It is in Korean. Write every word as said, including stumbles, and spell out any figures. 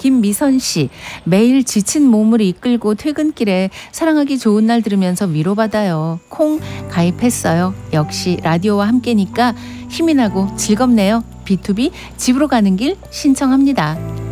김미선 씨, 매일 지친 몸을 이끌고 퇴근길에 사랑하기 좋은 날 들으면서 위로받아요. 콩 가입했어요. 역시 라디오와 함께니까 힘이 나고 즐겁네요. 비투비 집으로 가는 길 신청합니다.